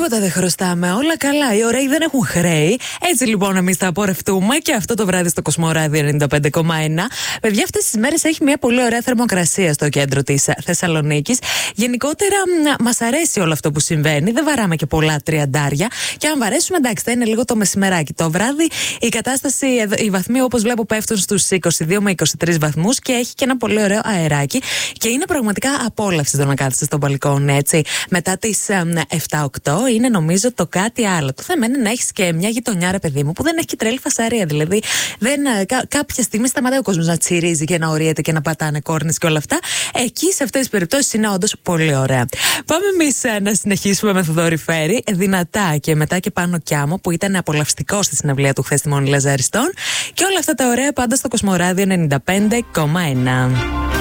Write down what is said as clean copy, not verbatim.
Τίποτα δεν χρωστάμε. Όλα καλά. Οι ωραίοι δεν έχουν χρέη. Έτσι λοιπόν, εμείς θα απορρευτούμε και αυτό το βράδυ στο Κοσμοράδιο 95,1. Παιδιά, αυτές τις μέρες έχει μια πολύ ωραία θερμοκρασία στο κέντρο της Θεσσαλονίκης. Γενικότερα, μας αρέσει όλο αυτό που συμβαίνει. Δεν βαράμε και πολλά τριαντάρια. Και αν βαρέσουμε, εντάξει, θα είναι λίγο το μεσημεράκι. Το βράδυ η κατάσταση, οι βαθμοί όπως βλέπω πέφτουν στους 22 με 23 βαθμούς και έχει και ένα πολύ ωραίο αεράκι. Και είναι πραγματικά απόλαυση το να κάθεσαι στο μπαλκόνι, έτσι. Μετά τις 7-8 είναι νομίζω το κάτι άλλο. Το θέμα είναι να έχεις και μια γειτονιά, ρε παιδί μου, που δεν έχει και τρελή φασαρία. Δηλαδή, κάποια στιγμή σταματάει ο κόσμος να τσιρίζει και να οριέται και να πατάνε κόρνες και όλα αυτά. Εκεί, σε αυτές τις περιπτώσεις, είναι όντως πολύ ωραία. Πάμε εμείς να συνεχίσουμε με Θοδωρή Φέρη, δυνατά, και μετά και Πάνο Κιάμο, που ήταν απολαυστικό στη συναυλία του χθες στη Μονή Λαζαριστών. Και όλα αυτά τα ωραία πάντα στο Κοσμοράδιο 95,1.